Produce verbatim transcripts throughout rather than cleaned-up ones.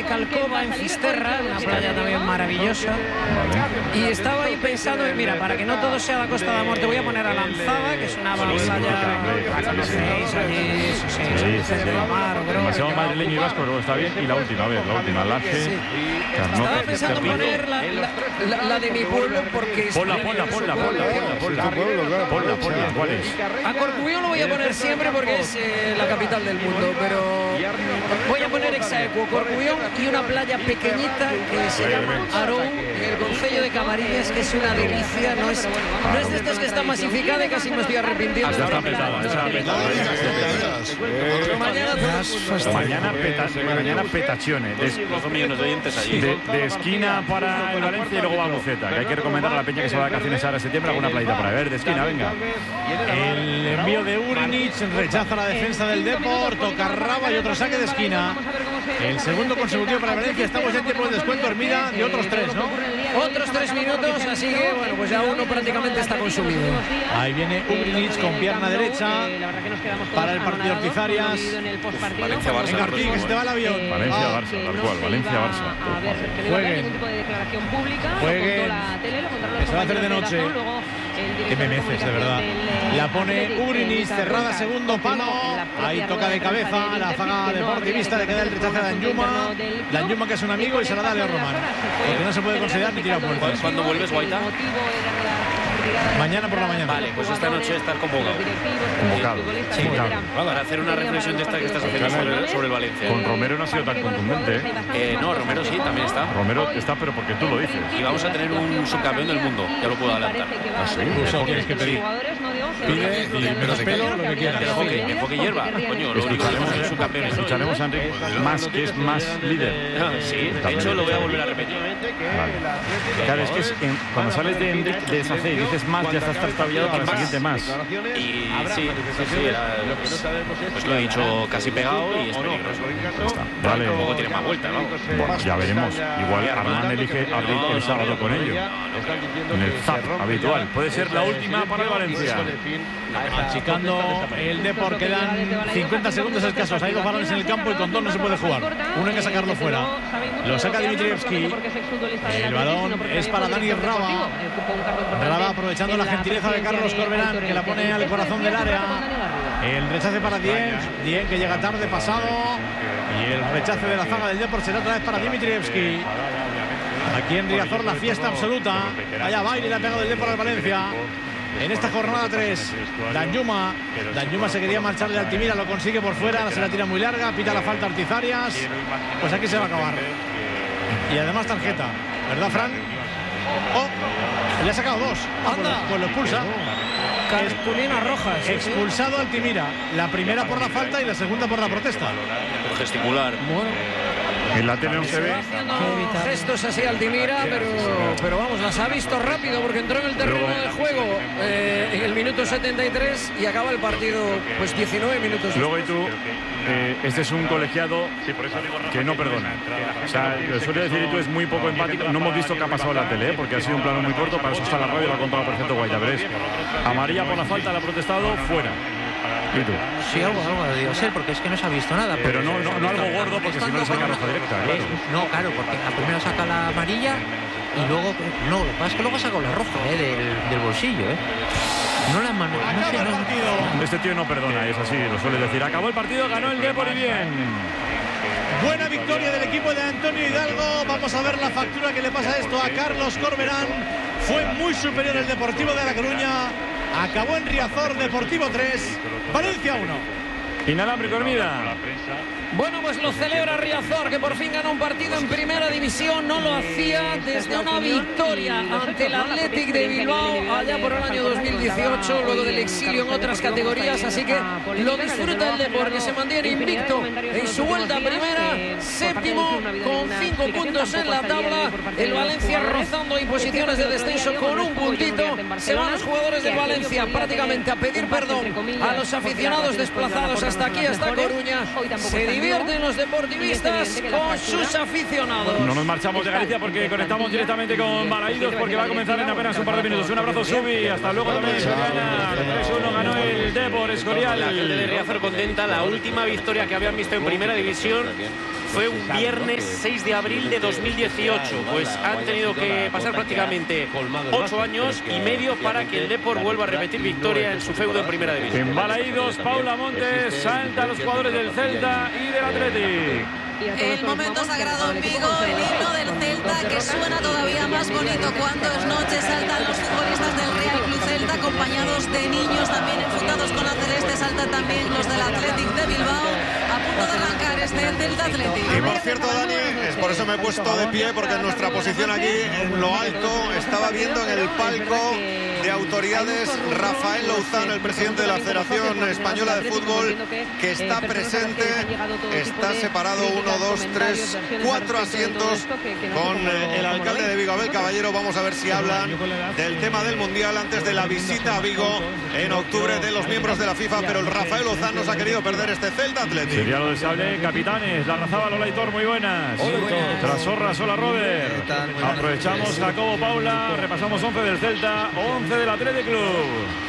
Calcova, en Fisterra, una playa también maravillosa. Vale. Y estaba ahí pensando, mira, para que no todo sea la Costa da Morte, voy a poner a Lanzada, que es una playa que conocéis allí, demasiado madrileño y vasco, pero está bien. Y la última, a ver, la última, Laje, sí. Estaba pensando en poner la, la, la, la de mi pueblo, porque... Ponla, ponla, ponla, ponla, ponla, ponla, ponla, ponla, ¿cuál es? A Corcubión lo voy a poner siempre porque es eh, la capital del mundo, pero voy a poner Exaequo, Corcubión y una playa pequeñita que se llama Arón, en el concello de Camariñas, que es una delicia, no es, no es de estas que está masificada y casi me estoy arrepintiendo. Ya está petada, ya está petada. Mañana peta, mañana petachione. Dos millones de oyentes allí. De, de esquina para el Valencia y luego va a Buceta. Que hay que recomendar a la peña que se va de vacaciones ahora en septiembre alguna playita para ver. De esquina, venga. El envío de Urinich rechaza la defensa del Depor, toca Raba y otro saque de esquina. El segundo consecutivo para Valencia. Estamos ya en tiempo de descuento, Hermida, de otros tres, ¿no? Otros tres minutos, así que bueno, pues ya uno prácticamente está consumido. Ahí viene Urinich con pierna derecha para el partido Ortizarias. Valencia-Barça. Venga, Ortiz, que se te va el avión. Valencia-Barça, tal cual, Valencia-Barça. Jueguen. Jueguen. Que se va a hacer de noche. Qué memeces, de verdad. La pone Urinich, cerrada, segundo palo. Ahí toca de cabeza la zaga deportivista, le queda el rechazo a Danjuma. Danjuma, que es un amigo, y se la da a Leo Román. Porque no se puede considerar ni tira puertas. ¿Cuándo vuelves, Guaita? Mañana por la mañana. Vale, pues esta noche estás convocado. Convocado. Sí, para hacer una reflexión de esta que estás haciendo sobre, sobre el Valencia. Con Romero no ha sido tan contundente. ¿eh? Eh, no, Romero sí, también está. Romero está, pero porque tú lo dices. Y vamos a tener un subcampeón del mundo, ya lo puedo adelantar. ¿Ah, sí? Eso tienes que pedir. Pide y menos pelo, lo que quieras. El hockey, el hockey hierba, coño, lo único que es un subcampeón. Escucharemos a Enrique más, que es más líder. Ah, sí, de hecho lo voy a volver a repetir. Vale. Claro, es que es en, cuando sales de Enrique de Sacé y dices más, ya estás trastabillado para el siguiente más. Y sí, sí, sí, era, pues lo he dicho casi pegado y es peligroso. Vale. Tampoco tiene más vuelta, ¿no? Bueno, ya veremos. Igual Armán elige abrir el sábado con ello. En el zap habitual. Puede ser la última para el Valencia. Achicando el Depor, quedan cincuenta segundos escasos. Hay dos balones en el campo y con dos no se puede jugar. Uno hay que sacarlo fuera. Lo saca Dimitrievski. El balón es para Dani Raba. Raba aprovechando la gentileza de Carlos Corberán, que la pone al corazón del área. El rechace para Dien. Dien, que llega tarde, pasado. Y el rechace de la zaga del Depor será otra vez para Dimitrievski. Aquí en Riazor la fiesta absoluta. Vaya baile le ha pegado el Depor al Valencia. En esta jornada tres, Danjuma. Danjuma se quería marchar de Altimira, lo consigue por fuera, se la tira muy larga, pita la falta Ortizarias. Pues aquí se va a acabar. Y además tarjeta, ¿verdad, Fran? Oh, le ha sacado dos. Anda, pues lo expulsa. Cartulina roja. Sí, expulsado Altimira. La primera por la falta y la segunda por la protesta. Por gesticular. Bueno. En la tele no se ve. Gestos así Altimira, pero, pero vamos, las ha visto rápido porque entró en el terreno de juego eh, en el minuto setenta y tres y acaba el partido pues diecinueve minutos. Luego y tú, eh, este es un colegiado que no perdona. O sea, lo suele decir y tú es muy poco empático. No hemos visto qué ha pasado en la tele, ¿eh? Porque ha sido un plano muy corto. Para eso está la radio, lo ha contado perfecto Guaita. Pero es amarilla por la falta, la ha protestado, fuera. ¿Y tú? Sí, algo, algo debió ser, porque es que no se ha visto nada. Pero no, no, no algo gordo, porque si no le saca roja directa. Claro. No, claro, porque a primero saca la amarilla y luego... No, lo que pasa es que luego ha sacado la roja, ¿eh? Del, del bolsillo, ¿eh? No la mano, no sé, no... Este tío no perdona, es así, lo suele decir. Acabó el partido, ganó el Depor y bien. Buena victoria del equipo de Antonio Hidalgo. Vamos a ver la factura que le pasa esto a Carlos Corberán. Fue muy superior el Deportivo de La Coruña. Acabó en Riazor, Deportivo tres, Valencia uno. Inalámbrico, Hermida. Bueno, pues lo celebra Riazor, que por fin ganó un partido en primera división. No lo hacía desde una victoria ante el Athletic de Bilbao allá por el año dos mil dieciocho, luego del exilio en otras categorías. Así que lo disfruta el Depor, que se mantiene invicto en su vuelta a primera, séptimo con cinco puntos en la tabla. El Valencia rozando en posiciones de descenso con un puntito. Se van los jugadores del Valencia prácticamente a pedir perdón a los aficionados desplazados hasta aquí, hasta Coruña. Se divierten los deportivistas con sus aficionados. No nos marchamos de Galicia porque conectamos directamente con Balaídos, porque va a comenzar en apenas un par de minutos. Un abrazo, Subi. Hasta luego también, Soriana. tres uno ganó el Depor, Escorial. La gente de Riazor contenta. La última victoria que habían visto en primera división fue un viernes seis de abril de dos mil dieciocho. Pues han tenido que pasar prácticamente ocho años y medio para que el Depor vuelva a repetir victoria en su feudo en primera división. En Balaídos, Paula Montes, saltan los jugadores del Celta y del Athletic. El momento sagrado en Vigo, el himno del Celta que suena todavía más bonito cuando es noche. Saltan los futbolistas del Real Club Celta acompañados de niños también enfundados con la celeste. Saltan también los del Athletic de Bilbao a punto de arrancar este Celta Athletic. Y por cierto, Dani, es por eso me he puesto de pie, porque en nuestra posición aquí en lo alto estaba viendo en el palco de autoridades Rafael Louzán, el presidente de la Federación Española de Fútbol, que está presente. Está separado uno, dos, tres, cuatro asientos con el alcalde de Vigo, Abel Caballero. Vamos a ver si hablan del tema del Mundial antes de la visita a Vigo en octubre de los miembros de la FIFA, pero el Rafael Louzán nos ha querido perder este Celta Athletic. Sería lo deseable, capitanes. La Razaba, Lola Aitor, muy buenas. Trasorra, Sola, Robert. Aprovechamos Jacobo, Paula. Repasamos once del Celta, once del Athletic Club.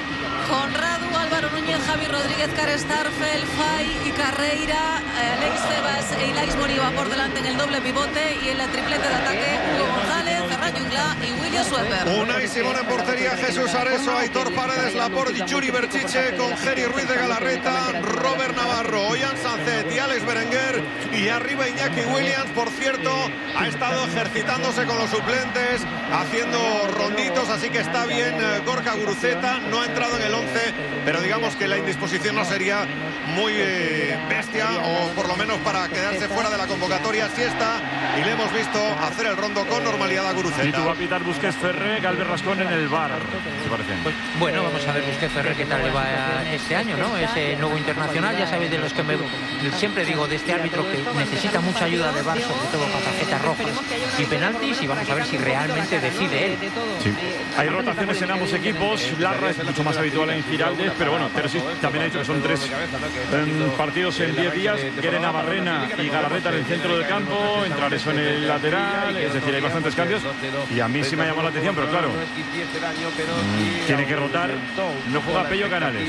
Conrado, Álvaro Núñez, Javi Rodríguez, Carles Tarfel, Fay y Carreira, Alex Cebas e Ilais Moriba por delante en el doble pivote, y en la triplete de ataque Hugo González, Ferran Jungla y William Sueper. Unai Simón en portería, Jesús Areso, Aitor Paredes, Laporte y Yuri Berchiche, con Geri Ruiz de Galarreta, Robert Navarro, Ollán Sancet y Alex Berenguer, y arriba Iñaki Williams. Por cierto, ha estado ejercitándose con los suplentes, haciendo ronditos, así que está bien Gorka Guruceta. No ha entrado en el once, pero digamos que la indisposición no sería muy eh, bestia, o por lo menos para quedarse fuera de la convocatoria. Sí está, y le hemos visto hacer el rondo con normalidad a Guruceta. Y tú va a pitar Busquets Ferré, Galvez Rascón en el V A R, ¿te parece? Pues, bueno, vamos a ver Busquets Ferré qué tal le va este año, ¿no? Ese nuevo internacional, ya sabéis, de los que me, siempre digo, de este árbitro que necesita mucha ayuda de V A R, sobre todo con tarjetas rojas y penaltis, y vamos a ver si realmente decide él. Sí. Hay rotaciones en ambos equipos. Larra es mucho más habitual en Giraldez, pero bueno, pero sí, también ha dicho que son tres um, partidos en diez días. Quiere Navarrena y Galarreta en el centro del campo, entrar eso en el lateral, es decir, hay bastantes cambios, y a mí sí me ha llamado la atención, pero claro, mmm, tiene que rotar. No juega Pello Canales.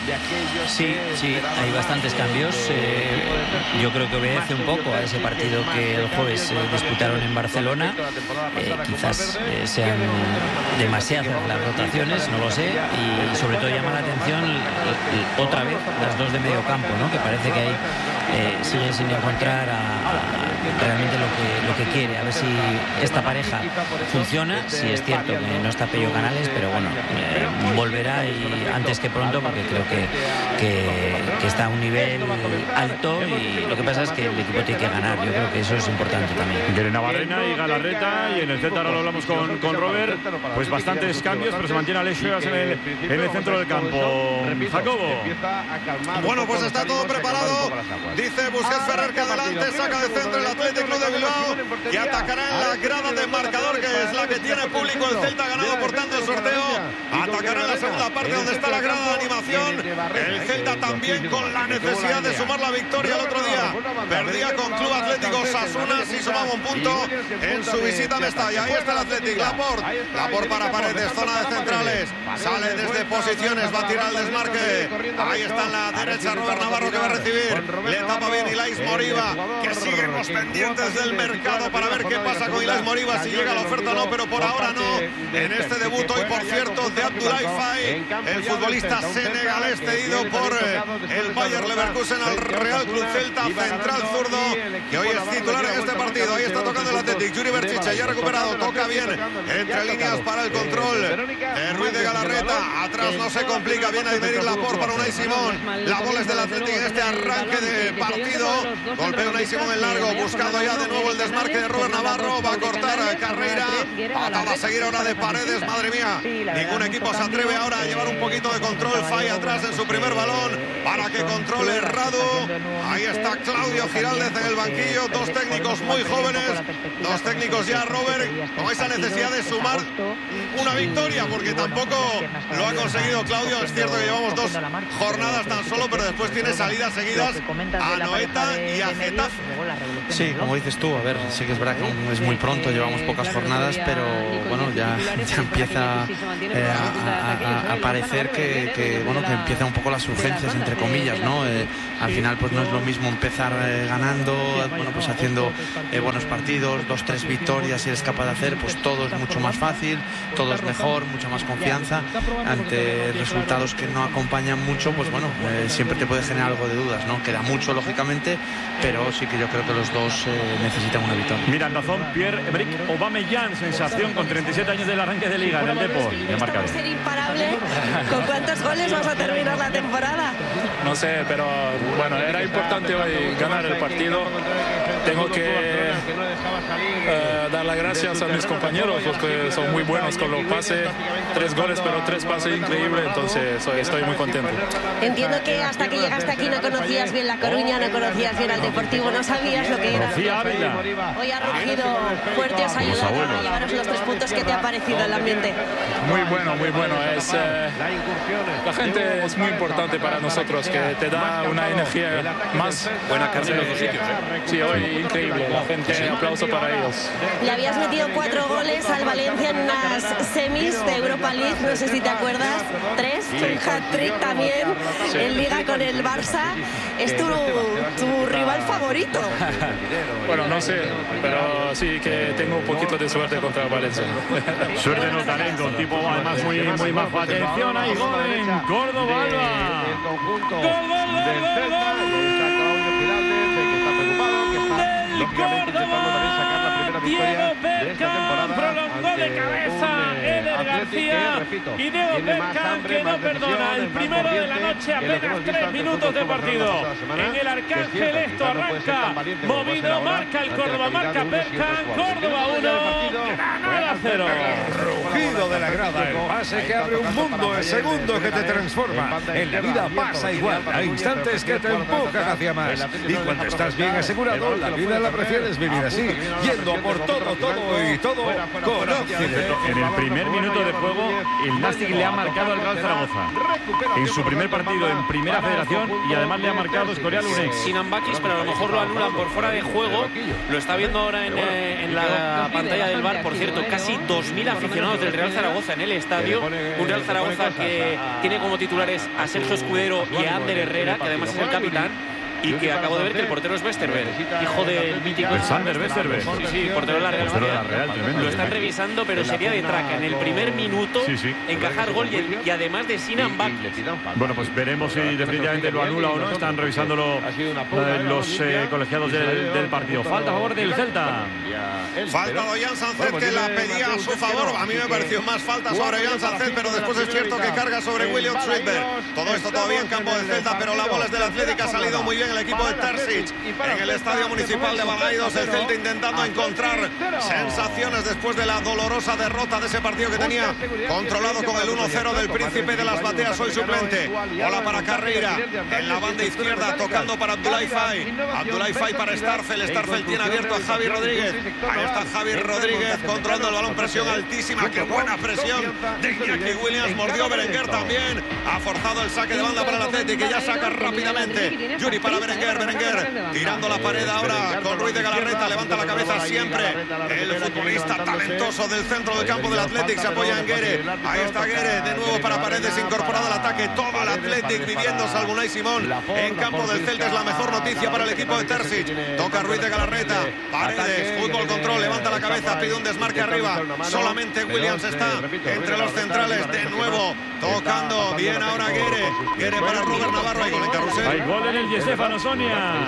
Sí, sí, hay bastantes cambios. Eh, yo creo que obedece un poco a ese partido que el jueves eh, disputaron en Barcelona. Eh, quizás eh, sean demasiadas las rotaciones, no lo sé, y sobre todo llama la atención otra vez las dos de medio campo, ¿no? Que parece que hay eh, siguen sin encontrar a, a realmente lo que, lo que quiere. A ver si esta pareja funciona. Si sí, es cierto que no está Pello Canales, pero bueno, eh, volverá y antes que pronto, porque creo que, que, que está a un nivel alto, y lo que pasa es que el equipo tiene que ganar. Yo creo que eso es importante también. Quiere Navarrena y Galarreta, y en el Celta ahora lo hablamos con, con Robert, pues bastantes cambios, pero se mantiene Alex Suegas en el, en el centro del campo. Jacobo. Bueno, pues está todo preparado. Dice Busquets Ferrer que adelante, saca de centro el Athletic Club de Bilbao, y atacará en la grada de marcador, que es la que tiene público. El Celta ha ganado por tanto el sorteo. Atacará en la segunda parte donde está la grada de animación. El Celta también con la necesidad de sumar la victoria. El otro día perdía con Club Atlético Osasuna, si sumaba un punto en su visita a Mestalla. Ahí está el Athletic, Laporte, Laporte para Paredes, zona de centrales, sale desde posiciones, va a tirar el desmarque. Ahí está en la derecha Robert Navarro, que va a recibir, le tapa bien Ilais Moriba, que seguimos pendientes del mercado para ver qué pasa con Ilais Moriba, si llega la oferta o no, pero por ahora no, en este debut hoy, por cierto, de Abdoulaye Faye, el futbolista senegalés cedido por el Bayer Leverkusen al Real Club Celta, central zurdo, que hoy es titular en este partido. Ahí está tocando el Athletic, Yuri Berchiche ya recuperado, toca bien entre líneas para el control de Ruiz de Galarreta, atrás no se complica, bien Aymeric Laporte para Unai Simón. La bola es del Athletic en este arranque de partido, golpea Unai Simón en largo, buscando ya de nuevo el desmarque de Robert Navarro, va a cortar a Carreira, patada a seguir ahora de Paredes. Madre mía, ningún equipo se atreve ahora a llevar un poquito de control. Faye atrás en su primer balón para que controle Radu. Ahí está Claudio Giraldez en el banquillo, dos técnicos muy jóvenes, dos técnicos ya, Robert, con esa necesidad de sumar una victoria, porque tampoco lo ha conseguido Claudio. Es cierto que llevamos dos jornadas tan solo, pero después tiene salidas seguidas a Noeta y a Getafe. Sí, como dices tú, a ver, sí que es verdad que es muy pronto, llevamos pocas jornadas, pero bueno, ya, ya empieza eh, a, a, a parecer que, que, bueno, que empiezan un poco las urgencias, entre comillas, ¿no? Eh, al final pues no es lo mismo empezar eh, ganando, bueno, pues haciendo eh, buenos partidos, dos, tres victorias si eres capaz de hacer, pues todo es mucho más fácil, todo es mejor, mucha más confianza. Ante resultados que no acompañan mucho, pues bueno, eh, siempre te puede generar algo de dudas, ¿no? Queda mucho, lógicamente, pero sí que yo creo que los dos eh, necesitan una victoria. Mira, en razón, Pierre-Emerick Aubameyang, sensación con treinta y siete años del arranque de Liga en el Depor. ¿Esto va a ser imparable? ¿Con cuántos goles vas a terminar la temporada? No sé, pero bueno, era importante hoy ganar el partido. Tengo que eh, dar las gracias a mis compañeros porque son muy buenos con los pases. Tres goles, pero tres pases increíbles, entonces estoy muy contento. Entiendo que hasta que llegaste aquí no conocías bien La Coruña, no conocías bien al Deportivo, no sabías lo que era. Hoy ha rugido fuerte, os ha ayudado a llevaros los tres puntos. ¿Qué te ha parecido el ambiente? Muy bueno, muy bueno. Es, eh, la gente es muy importante para nosotros, que te da una energía más. Buena carne en los dos sitios, ¿eh? Sí, hoy increíble. La gente, aplauso para ellos. Le habías metido cuatro goles al Valencia en unas semis de Europa League, no sé si te acuerdas. Tres, sí. Un hat-trick también, sí. En Liga con el Barça. Es tu, tu rival favorito. Bueno, no sé, pero sí que tengo un poquito de suerte contra Valencia. Suerte no talento, un tipo además muy, muy bajo. Atención, hay gol en Córdoba, Alba. El conjunto del Celta, y está Claudio Giraldez, que está preocupado, que está lógicamente intentando también sacar la primera victoria de esta temporada. Prolongó de cabeza Eder García y Diego Bergkamp, que no perdona. El primero de la noche, apenas tres minutos de partido. En el Arcángel esto arranca movido, marca el Córdoba, marca Bergkamp. Córdoba uno, Granada cero. Rugido de la grada, el pase que abre un mundo, el segundo que te transforma. En la vida pasa igual, hay instantes que te empujan hacia más. Y cuando estás bien asegurado, la vida la prefieres vivir así, yendo por todo, todo y todo con Occidente. En el primer minuto de juego, el Nastic le ha marcado al Real Zaragoza en su primer partido en Primera Federación, y además le ha marcado Escorial Unex. Sinan Bakis, pero a lo mejor lo anulan por fuera de juego. Lo está viendo ahora en, eh, en la pantalla del V A R. Por cierto, casi dos mil aficionados del Real Zaragoza en el estadio. Un Real Zaragoza que tiene como titulares a Sergio Escudero y a Ander Herrera, que además es el capitán. Y que acabo de ver que el portero es Westerberg, hijo del mítico Sander Westerberg. Sí, sí, portero de la Real. Portero de la Real, tremendo. Lo están revisando, pero sería de traca. En el primer minuto, sí, sí. encajar gol y, y además de Sinan Bakis. Bueno, pues veremos si definitivamente lo anula o no. Están revisándolo eh, los eh, colegiados del, del partido. Falta a favor del Celta. Falta de Jan Sánchez, que la pedía a su favor. A mí me pareció más falta sobre Jan Sánchez, pero después es cierto que carga sobre William Schwedberg. Todo esto todavía en campo del Celta, pero la bola es del Atlético, ha salido muy bien el equipo de Terzic en el Estadio Municipal de Balaidos. El Celta intentando encontrar sensaciones después de la dolorosa derrota de ese partido que tenía controlado con el uno cero del Príncipe de las Bateas, hoy suplente. Bola para Carreira en la banda izquierda, tocando para Abdoulaye Faye. Abdoulaye Faye para Starfel. Starfel tiene abierto a Javi Rodríguez. Ahí está Javi Rodríguez controlando el balón, presión altísima. Qué buena presión de Iñaki Williams. Mordió Berenguer también. Ha forzado el saque de banda para el Atlético, que ya saca rápidamente. Yuri para Berenguer. Berenguer tirando la pared ahora con Ruiz de Galarreta. Levanta la cabeza siempre el futbolista talentoso del centro del campo del Athletic. Se apoya en Guere. Ahí está Guere de nuevo para Paredes, incorporado al ataque. Todo el Athletic viviendo, salvo Unai Simón en campo del Celta. Es la mejor noticia para el equipo de Terzic. Toca Ruiz de Galarreta. Paredes, fútbol control, levanta la cabeza, pide un desmarque arriba. Solamente Williams está entre los centrales. De nuevo tocando bien ahora Guere. Guere para Robert Navarro. Hay gol en Carrusel. Hay gol en el Di Stéfano, Sonia.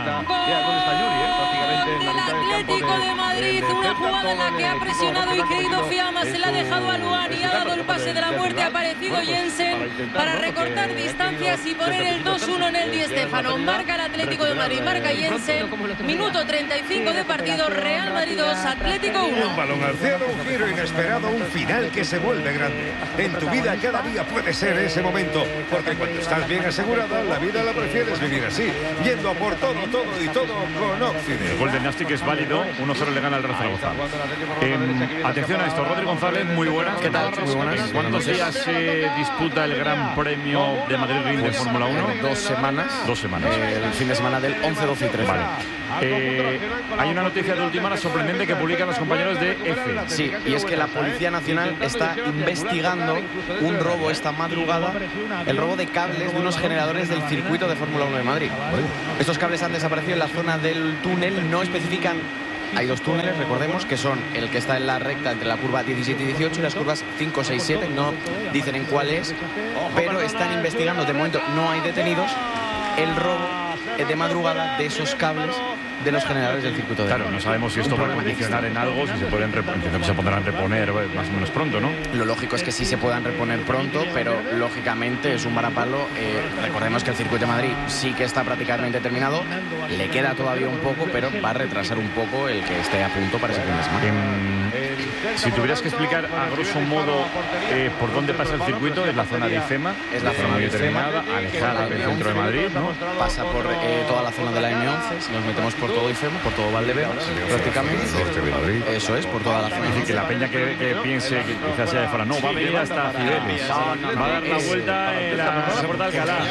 Del Atlético de Madrid, una jugada en la que ha presionado y querido Fiamma, se la ha dejado a Luan y ha dado el pase de la muerte. Ha aparecido Jensen para recortar distancias y poner el dos uno en el Di Stéfano. Marca el Atlético de Madrid, marca Jensen. Minuto treinta y cinco de partido. Real Madrid Madrid dos, Atlético uno. Un balón al cielo, un giro inesperado, un final que se vuelve grande. En tu vida cada día puede ser ese momento, porque cuando estás bien asegurada, la vida la prefieres vivir así, yendo a por todo, todo y todo con Occident. El gol de Nastic es válido, uno cero le gana al Real Zaragoza. Eh, atención a esto, Rodri González, muy buenas. ¿Qué tal? Muy buenas. ¿Cuántos días se disputa el Gran Premio de Madrid Ring de Fórmula uno? Dos semanas. Dos semanas. Eh, el fin de semana del once, doce y trece. Vale. Eh, hay una noticia de última hora sorprendente que publican los compañeros de F. Sí, y es que la Policía Nacional está investigando un robo esta madrugada, el robo de cables de unos generadores del circuito de Fórmula uno de Madrid. Estos cables han desaparecido en la zona del túnel, no especifican. Hay dos túneles, recordemos, que son el que está en la recta entre la curva diecisiete y dieciocho y las curvas cinco, seis, siete. No dicen en cuál es, pero están investigando. De momento no hay detenidos. El robo de madrugada de esos cables de los generadores del circuito de Claro, no sabemos si esto va a condicionar en algo, si se pueden entiendo que se podrán reponer más o menos pronto, ¿no? Lo lógico es que sí se puedan reponer pronto, pero lógicamente es un varapalo. Eh, recordemos que el circuito de Madrid sí que está prácticamente terminado, le queda todavía un poco, pero va a retrasar un poco el que esté a punto para ese fin de semana. Eh, si tuvieras que explicar a grosso modo eh, por dónde pasa el circuito, es la zona de IFEMA, es la zona de IFEMA, alejada del centro de Madrid, ¿no? Pasa por eh, toda la zona de la M once, si nos metemos por todo IFEMA, por todo Valdebebas, prácticamente. Eso es, por toda la zona. Es decir, que la peña que, que piense que quizás sea de fuera, no, va a venir hasta Cibeles, va a dar la vuelta en la puerta de Alcalá.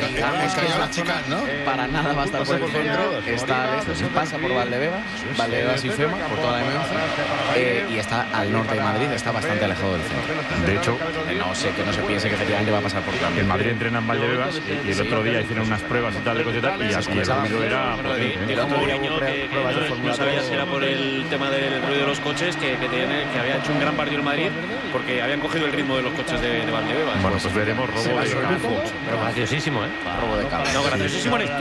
Para nada va a estar por el centro, está lejos, pasa por Valdebebas, Valdebebas y IFEMA, por toda la M once, eh, y está al norte de Madrid, está bastante alejado del centro. De hecho, no sé, que no se piense que efectivamente va a pasar por Valdebebas. En Madrid entrenan en Valdebebas y, y el otro día hicieron unas pruebas y tal, de cosas y tal, y así el ruido era... El otro día que, que no, no sabía si era por el tema del ruido de los coches, que, que, tenían, que había hecho un gran partido en Madrid, porque habían cogido el ritmo de los coches de, de Valdebebas. Bueno, pues veremos robo de cables. Graciosísimo, ¿eh? Robo de cables. No, graciosísimo eres tú.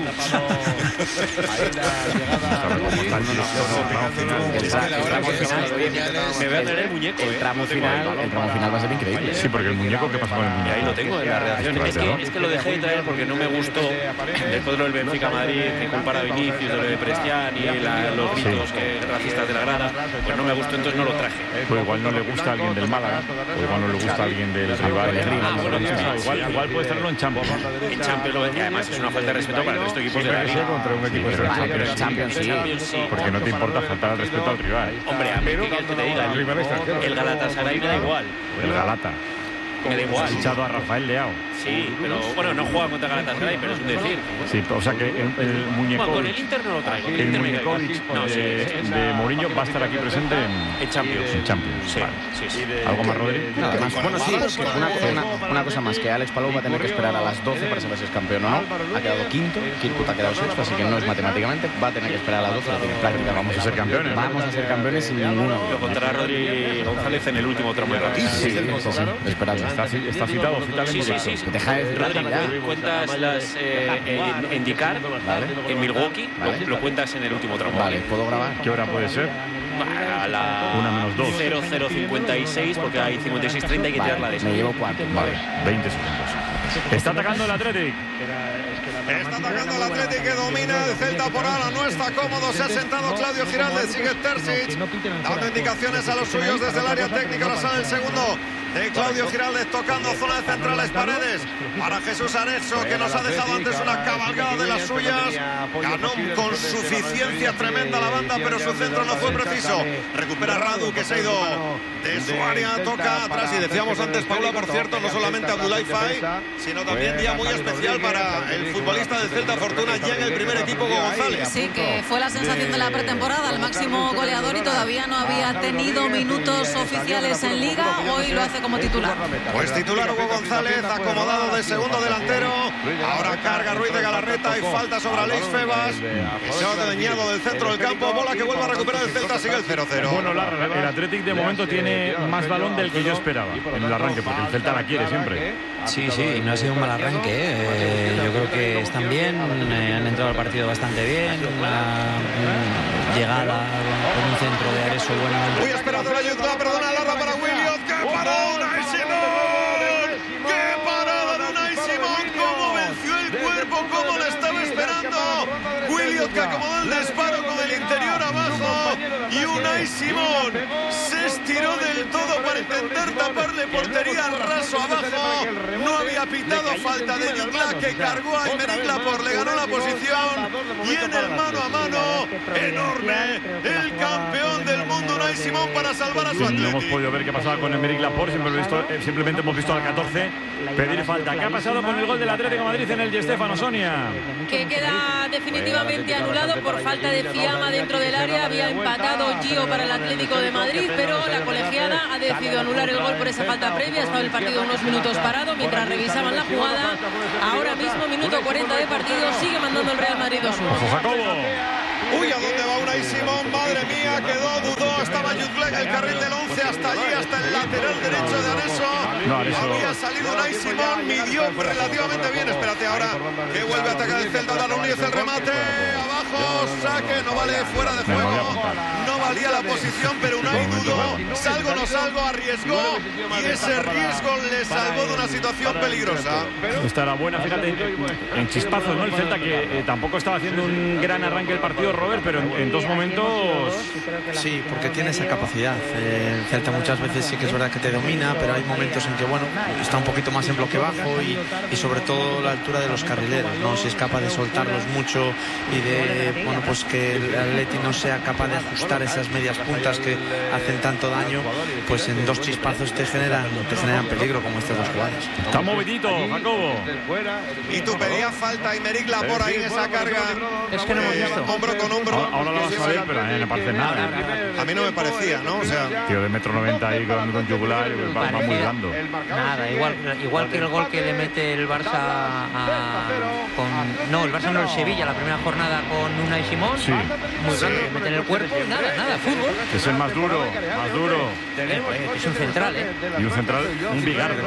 Me voy a tener el muñeco, el tramo final, el tramo final va a ser increíble. Sí, porque el muñeco, ¿qué pasa con el muñeco? Ahí lo tengo en la redacción. Es que, es que lo dejé de traer porque no me gustó. Después de lo del Benfica Madrid, que compara a Vinicius, de lo de Prestián y la, los gritos que, racistas de la grada, pues no me gustó, entonces no lo traje. Pues igual no le gusta a alguien del Málaga, o igual no le gusta a alguien del rival. Igual, igual puede estarlo en Champions. En Champions, y además es una falta de respeto para el resto de equipos de la liga. Contra un equipo de Champions, Champions sí. Porque no te importa faltar al respeto al rival. Hombre, a mí que te diga, el Galatasaray me da igual. El Galata. Me da igual. Has echado a Rafael Leao. Sí, pero bueno, no juega contra Galatasaray, pero es un decir. Sí, o sea que el, el muñeco. Con el Inter no lo traigo. El, el Muñekovic no, de, sí, de Mourinho va a estar aquí presente en, en Champions. En Champions. Sí, vale. sí, sí. ¿Algo más, Rodri? Nada más. Bueno, sí, una, una, una cosa más, que Alex Palou va a tener que esperar a las doce para saber si es campeón o no. Ha quedado quinto, Kirkut ha quedado sexto, así que no es matemáticamente. Va a tener que esperar a las doce, la tiene práctica. Vamos a ser campeones. Vamos a ser campeones sin ninguna. Lo contra Rodri González en el último tramo. Sí, sí, sí, esperando. Está, está citado, citado sí, sí, sí, sí. Deja de Rodri, cuentas las eh, en, en Dakar, vale. En Milwaukee, vale. lo, lo cuentas en el último tramo. Vale, ¿puedo grabar? ¿Qué hora puede ser? A la una menos dos. cero cero cincuenta y seis, porque hay cincuenta y seis treinta, hay que vale, tirarla de me llevo cuatro. Vale, veinte segundos. Está atacando el Athletic. Está atacando el Athletic, que domina el Celta por ala, no está cómodo, se ha sentado Claudio Giraldez, sigue Terzic, dando indicaciones a los suyos desde el área técnica. Ahora sale el segundo de Claudio Giraldez, tocando zona de centrales, Paredes para Jesús Arezzo, que nos ha dejado antes una cabalgada de las suyas. Ganó con suficiencia tremenda la banda, pero su centro no fue preciso. Recupera Radu, que se ha ido de su área, toca atrás. Y decíamos antes, Paula, por cierto, no solamente Abdoulaye Faye, sino también día muy especial para el futbolista del Celta Fortuna, ya en el primer equipo con González. Sí, que fue la sensación de la pretemporada, el máximo goleador, y todavía no había tenido minutos oficiales en Liga. Hoy lo hace como titular. Pues titular Hugo González, acomodado de segundo delantero. Ahora carga Ruiz de Galarreta y falta sobre Aleix Febas, que se ha adueñado del centro del campo. Bola que vuelve a recuperar el Celta, sigue el cero cero. Bueno, Larra, el Athletic de momento tiene más balón del que yo esperaba en el arranque, porque el Celta la quiere siempre. Sí, sí, no ha sido un mal arranque. Eh, yo creo que están bien, eh, han entrado al partido bastante bien. Una, una llegada con un centro de Arezzo bueno. Muy esperado la ayuda, perdona, Larra para Williot. ¡Qué parada Unai Simón! ¡Qué parada de Unai Simón! ¡Cómo venció el cuerpo! ¡Cómo le estaba esperando! Williot, que acomodó el disparo con el interior abajo. Y Unai Simón se estiró del todo para intentar taparle portería raso abajo. No había pitado falta de Jutla, que cargó a Aymeric Laporte, le ganó la posición y en el mano a mano enorme el campeón del mundo Unai Simón para salvar a su Atleti. No hemos podido ver qué pasaba con Aymeric Laporte, siempre visto, eh, simplemente hemos visto al catorce pedir falta. ¿Qué ha pasado con el gol del Atlético de Madrid en el Di Stéfano, Sonia? Que queda definitivamente anulado por falta de Fiamma dentro del área. Había empatado Gio para el Atlético de Madrid, pero la colegiada ha decidido anular el gol por esa falta previa. Ha estado el partido unos minutos parado mientras revisaban la jugada. Ahora mismo, minuto cuarenta de partido, sigue mandando el Real Madrid dos uno. Uy, ¿a dónde va Unai Simón? Madre mía, quedó, dudó, estaba Jutla en el carril del once, hasta allí, hasta el lateral derecho de Areso. No, Areso. Había salido Unai Simón, midió relativamente bien. Espérate ahora, que vuelve a atacar el Celta, da Núñez el remate, abajo, saque, no vale, fuera de juego. No valía la posición, pero Unai dudó, salgo o no salgo, arriesgó, y ese riesgo le salvó de una situación peligrosa. Esta era buena, fíjate, en chispazos, ¿no? El Celta que eh, tampoco estaba haciendo un gran arranque del partido, Robert, pero en, en dos momentos... Sí, porque tiene esa capacidad. Eh, el Celta muchas veces sí que es verdad que te domina, pero hay momentos en que, bueno, está un poquito más en bloque bajo y, y sobre todo la altura de los carrileros, ¿no? Si es capaz de soltarlos mucho y de, bueno, pues que el Atleti no sea capaz de ajustar esas medias puntas que hacen tanto daño, pues en dos chispazos te generan, te generan peligro, como estas dos jugadas. Está movidito, Jacobo. Y tú pedías falta a Aymeric Laporte ahí en esa carga. Es que no hemos visto. Hombro con hombro. Ahora lo vas a ver, pero a mí no me parece nada. A mí no me parecía, ¿no? O sea, tío de metro noventa ahí con, con yugular, va, va muy blando. Nada, igual, igual que el gol que le mete el Barça a, con, no, el Barça no, el Sevilla, la primera jornada con Unai Simón. Sí. Muy blando, le mete en el cuerpo y nada, nada, fútbol. Que es el más duro, más duro. Eh, pues, es un central, ¿eh? Y un central, un Bigardo.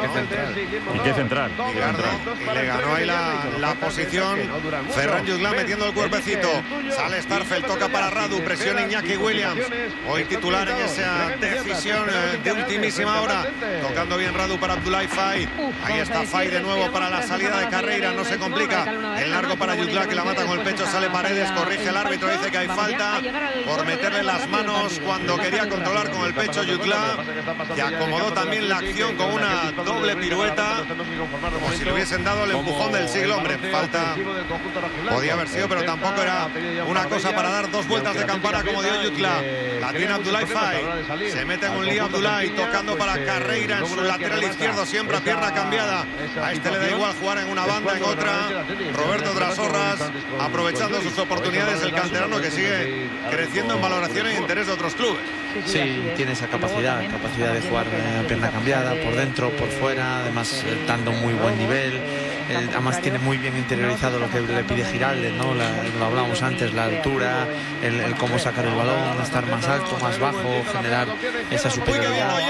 ¿Y qué central? Bigardo. Y le ganó ahí la, la posición. Ferran Jutla metiendo el cuerpecito. Sale Starfelt, toca para Radu, presiona Iñaki Williams. Hoy titular en esa decisión de ultimísima hora. Tocando bien Radu para Abdoulaye Faye. Ahí está Faye de nuevo para la salida de Carreira. No se complica. El largo para Jutla, que la mata con el pecho. Sale Paredes, corrige el árbitro, dice que hay falta por meterle las manos cuando quería controlar con el pecho Jutla, que acomodó también la acción con una doble pirueta, como si le hubiesen dado el empujón del siglo. Hombre, falta podía haber sido, pero tampoco era una cosa para dar dos vueltas de campana como dio Jutla. La tiene Abdoulaye Faye, se mete en un lío Abdoulaye, tocando para Carreira en su lateral izquierdo, siempre a pierna cambiada. A este le da igual jugar en una banda, en otra. Roberto Trasorras aprovechando sus oportunidades, el canterano que sigue creciendo en valoración e interés de otros clubes. Sí, tiene esa capacidad, capacidad de jugar a pierna cambiada, por dentro, por fuera, además eh, dando muy buen nivel. Eh, además tiene muy bien interiorizado lo que le pide Giraldes, ¿no? La, lo hablábamos antes, la altura, el, el cómo sacar el balón, estar más alto, más bajo, generar esa superioridad.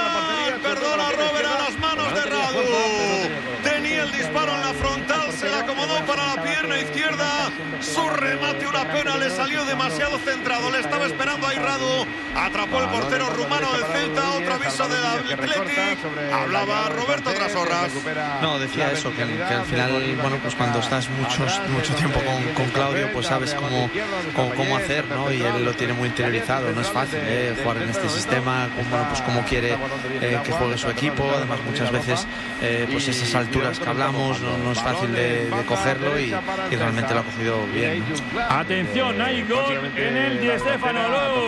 Perdona, Robert, a las manos de Radu. Tenía el disparo en la frontal, se la acomodó para la pierna izquierda. Su remate, una pena, le salió demasiado centrado. Le estaba esperando ahí Radu. Atrapó el portero rumano del Celta. Otro aviso del Athletic. Hablaba Roberto Trasorras. No, decía eso, que, que al final, bueno, pues cuando estás muchos, mucho tiempo con, con Claudio, pues sabes cómo, cómo, cómo hacer, ¿no? Y él lo tiene muy interiorizado. No es fácil, ¿eh? Jugar en este sistema, como, bueno, pues cómo quiere eh, que juegue su equipo. Además, muchas veces, eh, pues esas alturas que hablamos, no, no es fácil de, de cogerlo y, y realmente lo ha cogido bien, ¿no? Atención, hay gol en el Di Stéfano.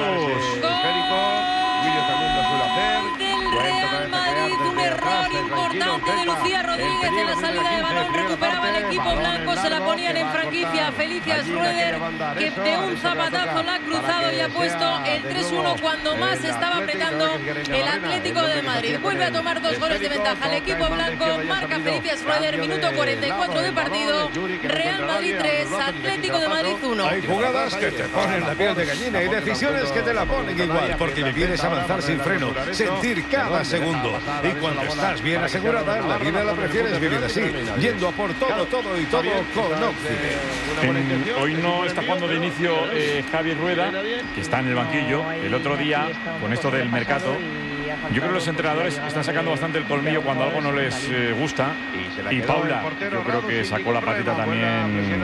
Del Real Madrid, un error importante de Lucía Rodríguez en la salida de balón. Recuperaba el equipo blanco, se la ponían en franquicia a Felicia Schroeder, que de un zapatazo la ha cruzado y ha puesto el tres uno cuando más estaba apretando el Atlético de Madrid. Vuelve a tomar dos goles de ventaja el equipo blanco, marca Felicia Schroeder, minuto cuarenta y cuatro de partido. Real Madrid tres, Atlético de Madrid uno. Hay jugadas que te ponen la piel de gallina y decisiones que te la ponen igual, porque quieres avanzar sin freno, sentir cada segundo. Y cuando estás bien asegurada, la vida la prefieres vivir así, yendo a por todo, todo y todo con Occident. Hoy no está jugando de inicio eh, Javi Rueda, que está en el banquillo. El otro día, con esto del mercado, yo creo que los entrenadores están sacando bastante el colmillo cuando algo no les eh, gusta. Y Paula, yo creo que sacó la patita también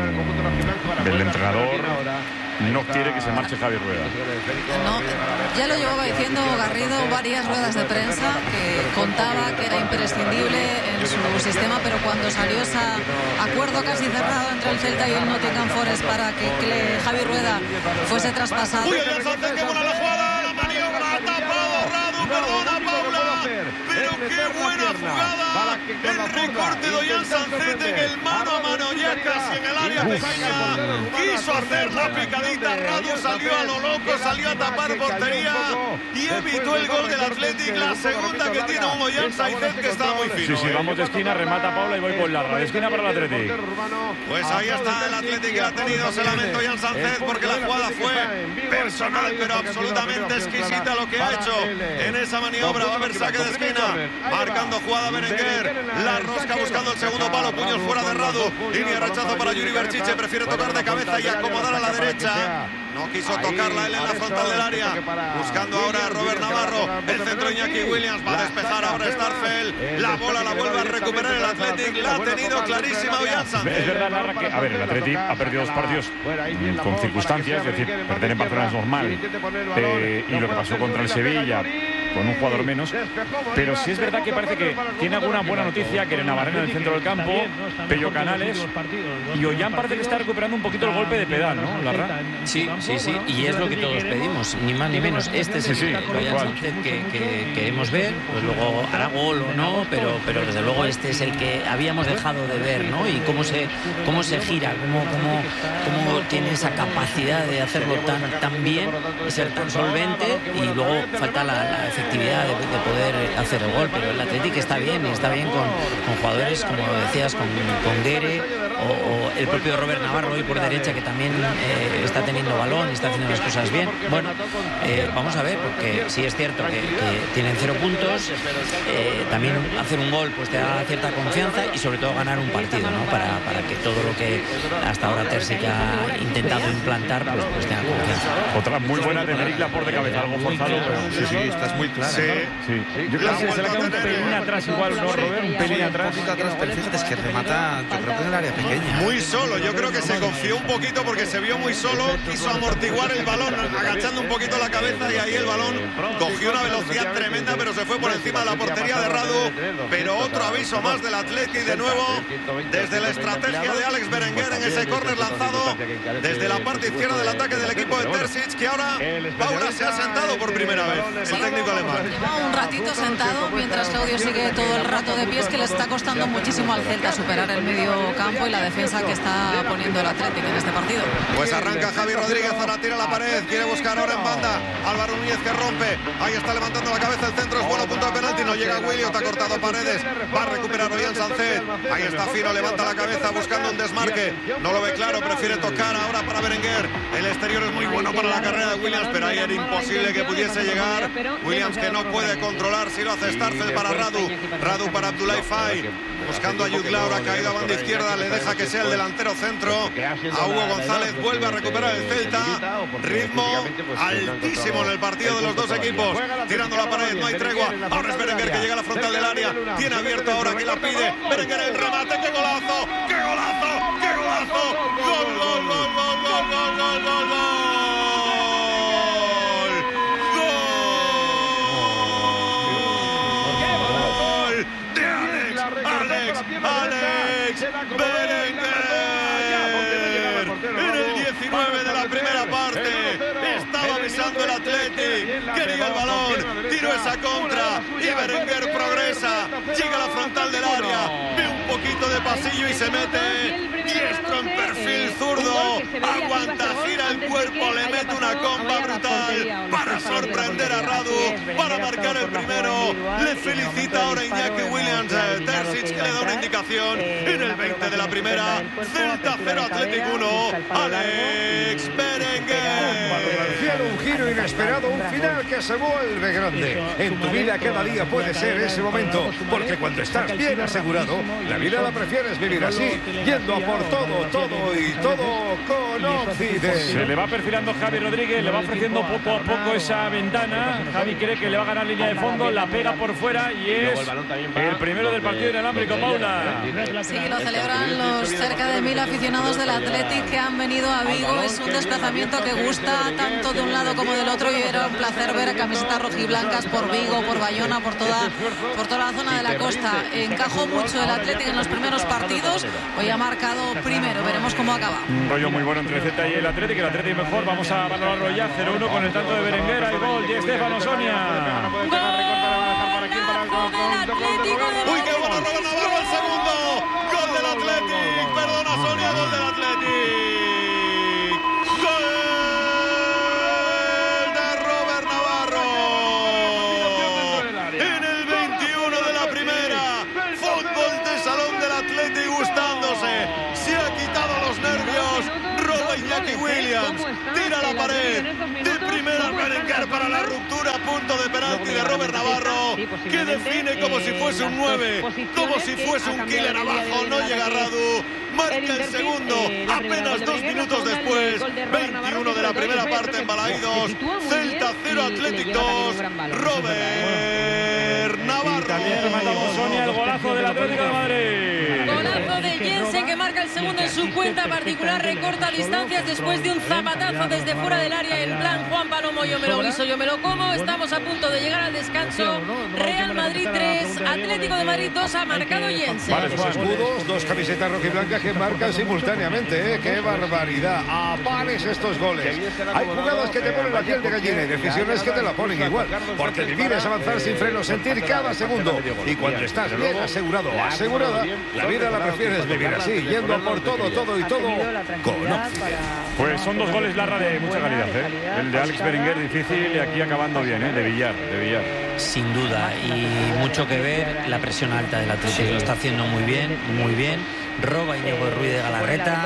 del entrenador. No quiere que se marche Javi Rueda. No, ya lo llevaba diciendo Garrido varias ruedas de prensa, que contaba que era imprescindible en su sistema, pero cuando salió ese acuerdo casi cerrado entre el Celta y el Nottingham Forest para que Javi Rueda fuese traspasado. Uy, ya Sánchez, qué buena la jugada, la maniobra, ha tapado Radu, perdona Paula, pero qué buena jugada, el recorte de Ollán Sánchez en el mano a mano, ya casi en el área pequeña, quiso hacer la picadita, Radu salió a lo loco, salió a tapar portería y evitó el gol del Athletic, la segunda que tiene un Ollán Sánchez que está muy fino. Sí, sí, vamos de esquina, remata Paula y voy con Larra, de esquina para el Athletic. Pues ahí está el Athletic que ha tenido, se lamentó Ollán Sánchez porque la jugada fue personal, pero absolutamente exquisita lo que ha hecho en esa maniobra. Va a haber saque de esquina, marcando jugada Berenguer, la rosca buscando el segundo palo, puños fuera de Radu, línea de rechazo para Yuri Berchiche, prefiere tocar de cabeza y acomodar a la derecha. No quiso tocarla él en la frontal del área, buscando ahora a Robert Navarro, el centro Iñaki Williams, va a despejar ahora Starfel, la bola la vuelve a recuperar el Athletic, la ha tenido clarísima Ollán Sánchez. Es verdad, Larra, que, a ver, el Athletic ha perdido dos partidos con circunstancias, es decir, perder en Barcelona es normal, eh, y lo que pasó contra el Sevilla, con un jugador menos, pero sí es verdad que parece que tiene alguna buena noticia, que Navarrena en el centro del campo, Pello Canales, y Ollán parece que está recuperando un poquito el golpe de pedal, ¿no, Larra? Sí, sí, sí, y es lo que todos pedimos, ni más ni menos. Este es el, sí, sí, el Ollán Sánchez que, que queremos ver, pues luego hará gol o no, pero, pero desde luego este es el que habíamos dejado de ver, ¿no? Y cómo se, cómo se gira, cómo, cómo, cómo tiene esa capacidad de hacerlo tan, tan bien, de ser tan solvente, y luego falta la, la efectividad de, de poder hacer el gol, pero el Athletic está bien, y está bien con, con jugadores, como decías, con, con Guere o, o el propio Robert Navarro hoy por derecha, que también eh, está teniendo balón y está haciendo las cosas bien. Bueno, eh, vamos a ver, porque sí es cierto que, que tienen cero puntos, eh, también hacer un gol pues te da cierta confianza y sobre todo ganar un partido, ¿no? Para, para que todo lo que hasta ahora Terzic ha intentado implantar pues, pues tenga confianza. Otra muy buena de Eric Laporte de cabeza, algo forzado, pero sí, sí, estás muy claro. Sí, sí. Yo creo que se le queda un pelín atrás igual, ¿no, Robert? Un pelín atrás. Un poquito atrás, pero fíjate, es que remata, yo creo que en el área pequeña. Muy solo, yo creo que se confió un poquito porque se vio muy solo, quiso amortiguar el balón, agachando un poquito la cabeza, y ahí el balón cogió una velocidad tremenda, pero se fue por encima de la portería de Radu. Pero otro aviso más del Athletic de nuevo, desde la estrategia de Alex Berenguer en ese córner lanzado desde la parte izquierda del ataque del equipo de Terzic, que ahora Paula se ha sentado por primera vez, el técnico alemán. Lleva un ratito sentado mientras Claudio sigue todo el rato de pies, que le está costando muchísimo al Celta superar el medio campo y la defensa que está poniendo el Athletic en este partido. Pues arranca Javi Rodríguez, ahora tira la pared, quiere buscar ahora en banda Álvaro Núñez, que rompe, ahí está levantando la cabeza, el centro es bueno, punto de penalti, no llega Williams, ha cortado Paredes, va a recuperar Ollán Sánchez, ahí está Fino, levanta la cabeza buscando un desmarque, no lo ve claro, prefiere tocar ahora para Berenguer, el exterior es muy bueno para la carrera de Williams, pero ahí era imposible que pudiese llegar, Williams que no puede controlar, si lo hace Starfel para Radu, Radu para Abdoulaye Faye, buscando a Yudlaur, ha caído a banda izquierda, le deja que sea el delantero centro, a Hugo González, vuelve a recuperar el Celta, ritmo altísimo en el partido de los dos equipos, tirando la pared, no hay tregua, ahora es Berenguer que llega a la frontal del área, tiene abierto ahora, que la pide, Berenguer el remate, ¡qué golazo! ¡Qué golazo! ¡Qué golazo! ¡Gol, gol, gol, gol, gol, gol, gol, gol, gol! Alex Berenguer en el diecinueve de la primera parte estaba avisando el Athletic, quería el balón, tiró esa contra y Berenguer progresa, llega a la frontal del área, ve un poquito de pasillo y se mete diestro en perfil zurdo, aguanta, gira el cuerpo, le mete una comba brutal para sorprender a Radu, para marcar el primero, le felicita ahora Iñaki Williams, Terzic, que le da una indicación acción en el veinte de la primera. Celta cero, Athletic uno. Alex Berenguer. Un giro inesperado, un final que se vuelve grande. En tu vida cada día puede ser ese momento, porque cuando estás bien asegurado, la vida la prefieres vivir así, yendo a por todo, todo y todo con Occident. Se le va perfilando Javi Rodríguez, le va ofreciendo poco a poco esa ventana. Javi cree que le va a ganar línea de fondo, la pega por fuera y es el primero del partido inalámbrico, Paula. Sí, lo celebran los cerca de mil aficionados del Athletic que han venido a Vigo. Es un desplazamiento que gusta tanto de un lado como del otro, y era un placer ver camisetas rojiblancas por Vigo, por Bayona, por toda, por toda la zona de la costa. Encajó mucho el Athletic en los primeros partidos, hoy ha marcado primero, veremos cómo acaba. Un rollo muy bueno entre el Celta y el Athletic, el Athletic mejor, vamos a valorarlo ya, cero uno con el tanto de Berenguer, hay gol, y Estefano Sonia. Uy, qué bueno, Robert Navarro el segundo, gol del Athletic, perdona Sonia, gol del Athletic. Iñaki Williams tira la pared de primera Berenguer para la ruptura, punto de penalti de Robert Navarro, que define como si fuese un nueve, como si fuese un killer abajo, no llega Radu, marca el segundo apenas dos minutos después, veintiuno de la primera parte en Balaídos, Celta cero, Athletic dos, Robert Navarro. También rematamos, Sonia, el golazo del Atlético de Madrid. Golazo de Jensen, que marca el segundo en su cuenta particular, recorta distancias después de un zapatazo desde fuera del área en plan Juan Palomo, yo me lo guiso, yo me lo como. Estamos a punto de llegar al descanso. Real Madrid tres, Atlético de Madrid dos, ha marcado Jensen. Vale, dos escudos, dos camisetas rojiblancas que marcan simultáneamente, ¿eh? ¡Qué barbaridad! A pares estos goles. Hay jugadas que te ponen la piel de gallina y decisiones que te la ponen igual, porque vivir es avanzar sin freno, sentir cada segundo, y cuando estás bien asegurado o asegurada, la vida la prefieres vivir así, yendo por todo, todo y todo con Occident. Pues son dos goles, Larra, de mucha calidad, ¿eh? El de Alex Berenguer difícil y aquí acabando bien, ¿eh? De Villar, de Villar. Sin duda, y mucho que ver la presión alta del Atlético, sí. Lo está haciendo muy bien, muy bien. Roba Íñigo Ruiz de Galarreta,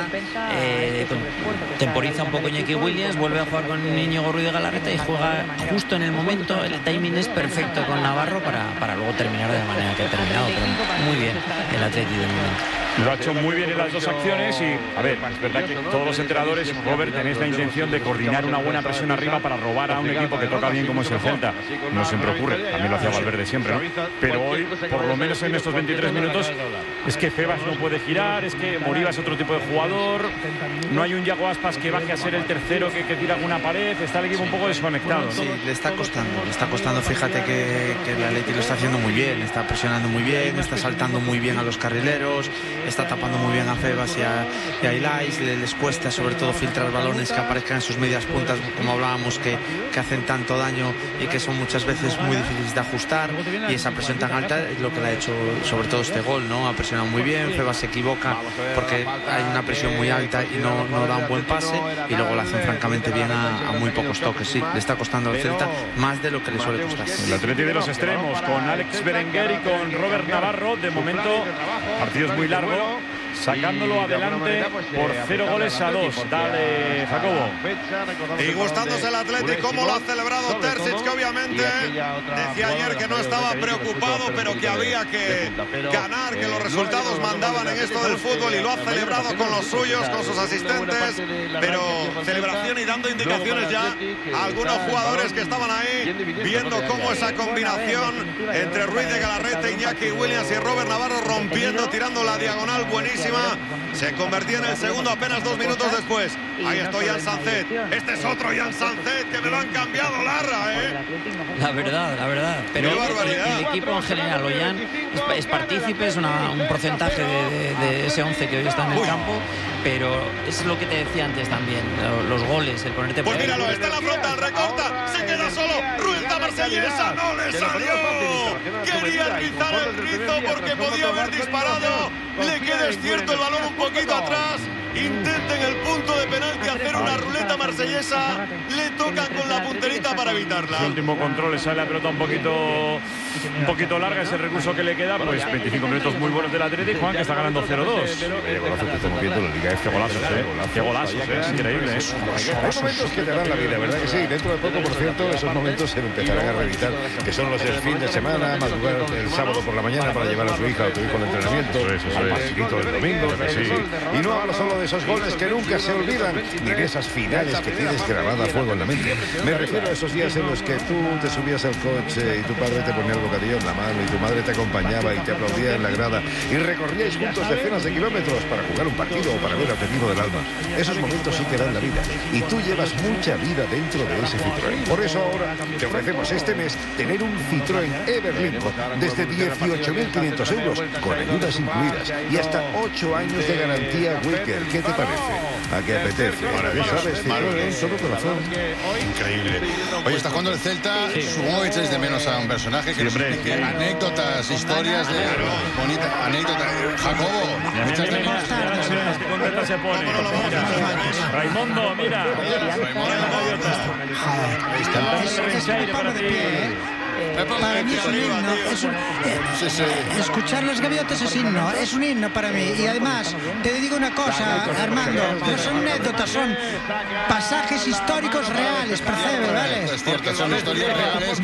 eh, temporiza un poco Iñaki Williams, vuelve a jugar con Íñigo Ruiz de Galarreta y juega justo en el momento. El timing es perfecto con Navarro para, para luego terminar de la manera que ha terminado, pero muy bien el Atlético de momento. Lo ha hecho muy bien en las dos acciones y, a ver, es verdad que todos los entrenadores, Robert, tenéis la intención de coordinar una buena presión arriba para robar a un equipo que toca bien como es el Celta. No siempre ocurre, también lo hacía Valverde siempre, ¿no? Pero hoy, por lo menos en estos veintitrés minutos, es que Febas no puede girar, es que Moriba es otro tipo de jugador, no hay un Yago Aspas que baje a ser el tercero que, que tira alguna pared, está el equipo un poco desconectado, ¿no? Sí, le está costando, le está costando, fíjate que, que el Atleti lo está haciendo muy bien, está presionando muy bien, está saltando muy bien a los carrileros, está tapando muy bien a Febas y a, y a Ilais, le, les cuesta sobre todo filtrar balones que aparezcan en sus medias puntas, como hablábamos, que, que hacen tanto daño y que son muchas veces muy difíciles de ajustar, y esa presión tan alta es lo que le ha hecho sobre todo este gol, ¿no? Ha presionado muy bien, Febas se equivoca porque hay una presión muy alta y no, no da un buen pase, y luego lo hacen francamente bien a, a muy pocos toques. Sí, le está costando al Celta más de lo que le suele costar. El Atlético de los extremos con Alex Berenguer y con Robert Navarro, de momento partidos muy largos, sacándolo adelante por cero goles a dos. Dale, Jacobo. Y gustándose el Atlético como lo ha celebrado Terzic, que obviamente decía ayer que no estaba preocupado, pero que había que ganar, que los resultados mandaban en esto del fútbol, y lo ha celebrado con los suyos, con sus asistentes, pero celebración y dando indicaciones ya a algunos jugadores que estaban ahí, viendo cómo esa combinación entre Ruiz de Galarreta, Iñaki Williams y Robert Navarro rompiendo, tirando la diagonal buenísima, se convertía en el segundo apenas dos minutos después. Ahí está Jan Sanzet. Este es otro Jan Sanzet que me lo han cambiado, Larra, ¿eh? La verdad, la verdad. Pero el, el equipo en general, Ollán, es, es partícipe, es una, un porcentaje de, de, de ese once que hoy está en el Uy. campo, pero es lo que te decía antes también, los goles, el ponerte por Pues míralo, está en la frontal, recorta, se queda solo, Ruiz de Marsellesa, no le salió. Quería rizar el rizo porque podía haber disparado, le queda cierto el balón un poquito atrás. Intenten el punto de penalti hacer una ruleta marsellesa, le tocan con la punterita para evitarla. El último control, le sale la pelota un poquito un poquito larga ese recurso que le queda, pues veinticinco minutos muy buenos del Atlético. Juan, que está ganando cero dos. Qué golazo que estamos viendo en la Liga F. Qué golazos, eh. Qué golazos, eh. Es increíble, eh. Hay momentos que te dan la vida, ¿verdad que sí? Dentro de poco, por cierto, esos momentos se empezarán a reeditar, que son los del fin de semana, madrugar el sábado por la mañana para llevar a tu hija o tu hijo al entrenamiento, al pasillito del domingo, sí. Y no hablo solo de esos goles que nunca se olvidan, ni de esas finales que tienes grabada a fuego en la mente. Me refiero a esos días en los que tú te subías al coche y tu padre te ponía el bocadillo en la mano y tu madre te acompañaba y te aplaudía en la grada y recorríais juntos decenas de kilómetros para jugar un partido o para ver al objetivo del alma. Esos momentos sí que dan la vida y tú llevas mucha vida dentro de ese Citroën. Por eso ahora te ofrecemos este mes tener un Citroën Everlinco desde dieciocho mil quinientos euros con ayudas incluidas y hasta ocho años de garantía Wicker. ¿Qué te parece? ¿A qué apetece? Maravilloso, ¿Sabes? Citroën, todo corazón. Increíble. Oye, está jugando el Celta. Sí. Supongo que echáis de menos a un personaje que nos explique anécdotas, historias de bonitas anécdotas. Jacobo, echas de menos. Qué contenta se pone. Raimundo, mira. Para mí es un himno, es un, eh, sí, sí. escuchar los gaviotas es himno, es un himno para mí. Y además, te digo una cosa, Armando, no son anécdotas, son pasajes históricos reales, percebe, ¿vale? Es cierto, son historias reales.